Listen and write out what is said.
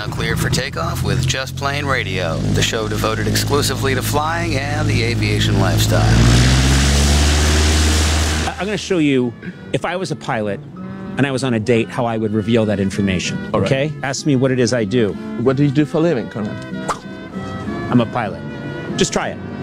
now cleared for takeoff with Just Plane Radio, the show devoted exclusively to flying and the aviation lifestyle. I'm going to show you, if I was a pilot and I was on a date, how I would reveal that information. All right. Okay? Ask me what it is I do. What do you do for a living, Colonel? I'm a pilot. Just try it.